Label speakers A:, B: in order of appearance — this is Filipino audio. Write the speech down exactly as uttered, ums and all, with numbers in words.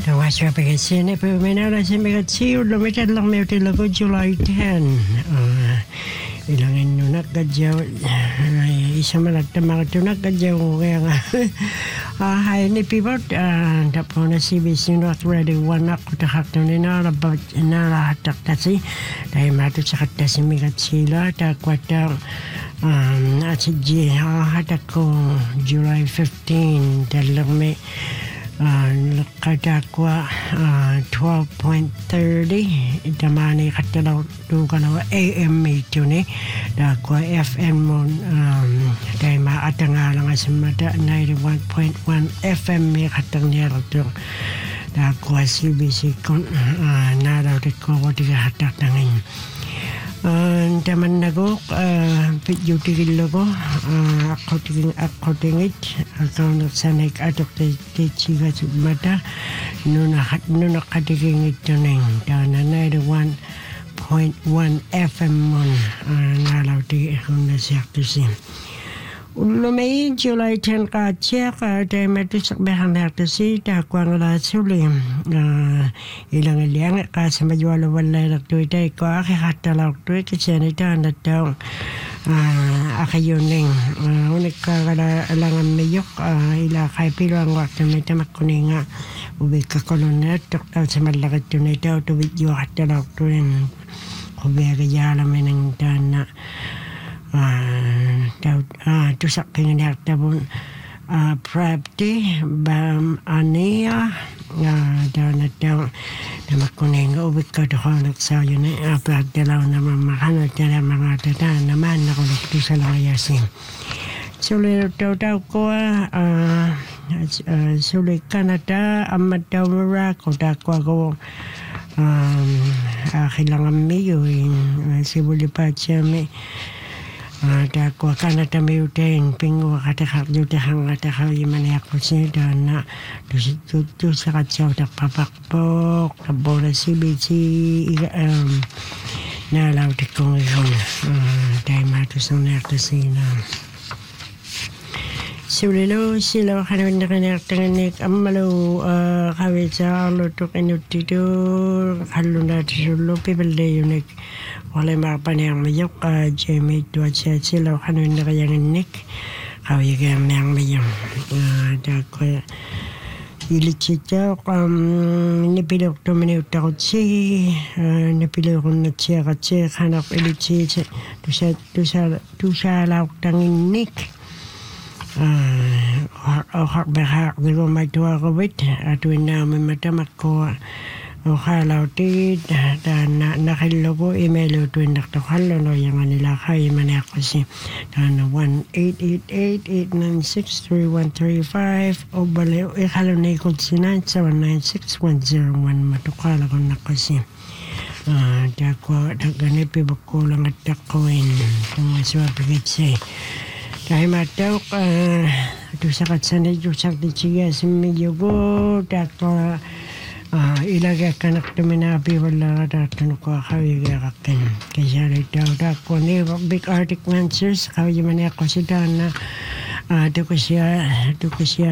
A: Tawasia Pagkasine, pero may nalasin Pagkasiyo, lumitan lang may utilago July tenth. Uh, ilangin nyo nakadyaw, isa malagta mga ito nakadyaw, kaya nga, uh, hay ni Pibot, uh, tapo na C B C North Ready, one ako takak na ninarabat, narahatak tasi, dahil mato sa katasi migat sila, takwata, um, at si G, hatak ko July fifteenth, talang may, Uh, kadakwa uh, twelve point thirty damani katalaw dugalaw A M ito ni dakwa F M mo um, dahil maatanga lang asimada ninety-one point one F M may katang nero dakwa C B C kon uh, naraw ko ko tiga hatak nangin Uh, taman na ko, uh, video tigil ko, uh, ako tigil, ako tingit, ako nagsanay ka atok tichiga sa mata, nuna nakatigil ito neng, na ninety-one point one F M mon, uh, nalaw tigil akong nasiyakto siya. Ulo may July tenth ka siya ka tayo matusak behang nakta si takwang la suli ilang ilang ka sa majuala wala naktuwi tayo ko aki hatalaw tuwi kasi nita na taong akayoning unik ka alangan mayok ila kay pilo ang wakta may tamak kuninga ubi ka kolonet tuktaw sa malakit tunay tayo tuwid yung hatalaw tuwi ubi agayala may nang dana Ah, daw ah tusak kanya tabon ah prapti bam ania ah daw na daw na makuning ubik ko to nak sa yun ay apa dalaw na mamahano tala mga tata naman ako nito sa layasin sulit daw daw ko ah sulit Canada amat daw mara ko dakwa ko um kailangan mayo sibuli pa siya may ada ko kana tami uten pingo kata kak juta hang kata kau imane aku sini dan na tu tu tu sakat jauh tak papak pok kabola si bici um na lau tekong ikon dai matu sana aku sini Sulilo sila kanon na kanak tanganik amalo kawit sa lo to kanutido kaluna sulo pibelde unik wala mapanayang mayok Jamie tuat siya sila kanon na kayang nik kawit kayang mayang mayang dako ilichita um nipilok to minuta ko si nipilok na siya kasi kanak ilichita tu sa tu sa tu sa lauk tangin nik ah hak berhak di rumah tua ko bit atu na may matamak ko o halaw ti dan nakilo ko email to nakto halo no yang nila kay man ako si dan one eight eight eight eight nine six three one three five o bale e halo ni ko si nine seven nine six one zero one matukala ko nako si ah dako dagane pi bako lang at takoin kung maswapigit si Kaya matau ka tu sakat sana tu sakti ciga seminggu go tak ko ilaga kanak tu menapi wala tak tu ko kawi gerakan kaya itu tak ko ni big arctic monsters kawi mana ko sedana tu ko sia tu ko sia